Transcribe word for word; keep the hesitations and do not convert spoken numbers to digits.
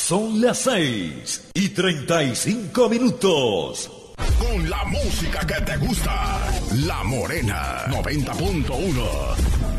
Son las seis y treinta y cinco minutos. Con la música que te gusta, La Morena noventa punto uno.